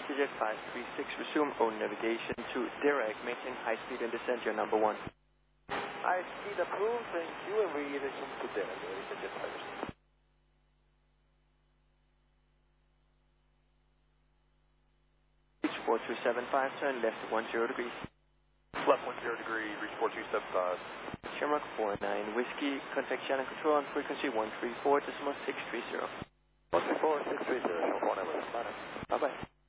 EasyJet 536, resume own navigation to direct, maintain high speed and descent, your number 1. High speed approved, thank you, and we resume to direct, EasyJet 536. Reach 4275, turn left 10 degrees. Left 10 degrees, reach 4275. Shamrock 49 Whiskey, contact channel control on frequency 134.630. 134.630, 1 Bye-bye.